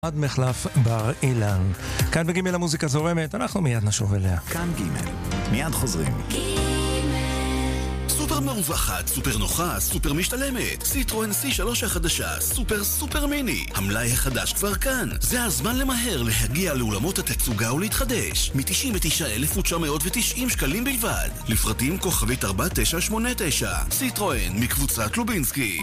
עד מחלף בר אילן. כאן בגימל המוזיקה זורמת, אנחנו מיד נשוב אליה. כאן גימל, מיד חוזרים. סופר מרווחת, סופר נוחה, סופר משתלמת. סיטרואן C3 החדשה, סופר מיני. המלאי החדש כבר כאן. זה הזמן למהר להגיע לאולמות התצוגה ולהתחדש. מ-99,990 שקלים בלבד. לפרטים כוכבית 4989. סיטרואן מקבוצת לובינסקי.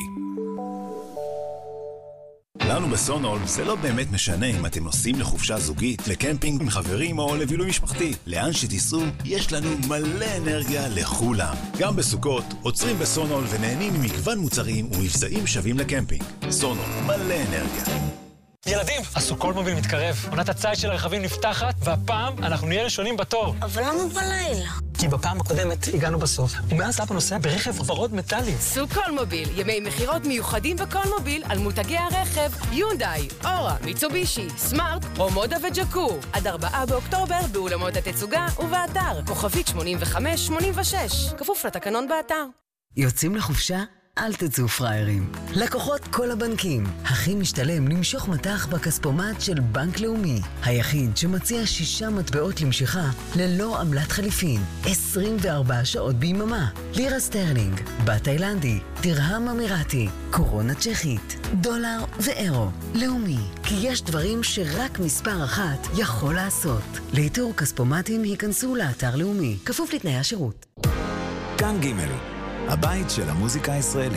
לנו בסונול זה לא באמת משנה אם אתם נוסעים לחופשה זוגית, לקמפינג עם חברים או לבילוי משפחתי. לאן שתיסעו, יש לנו מלא אנרגיה לכולם. גם בסוכות, עוצרים בסונול ונהנים ממגוון מוצרים ומבצעים שווים לקמפינג. סונול, מלא אנרגיה. ילדים, הסוכות מוביל מתקרב. עונת הציד של הרכבים נפתחת, והפעם אנחנו נהיה ראשונים בתור. אבל למה בלילה? כי בפעם הקודמת הגענו בסוף, ומאז אבא נוסע ברכב ורוד מטלי. סוכול מוביל, ימי מחירות מיוחדים בכל מוביל על מותגי הרכב, יונדאי, אורה, מיצובישי, סמארט, רומודה וג'קור. עד 4 באוקטובר באולמות התצוגה ובאתר, כוכבית 8586, כפוף לתקנון באתר. יוצאים לחופשה? אל תצאו פריירים. לקוחות כל הבנקים. הכי משתלם למשוך מטח בכספומט של בנק לאומי. היחיד שמציע 6 מטבעות למשיכה ללא עמלת חליפין. 24 שעות ביממה. לירה סטרלינג, בת תאילנדי, דרהם אמירתי, קורונה צ'כית, דולר ואירו. לאומי. כי יש דברים שרק מספר אחת יכול לעשות. לאיתור כספומטים היכנסו לאתר לאומי. כפוף לתנאי השירות. כאן גימל, הבית של המוזיקה הישראלית.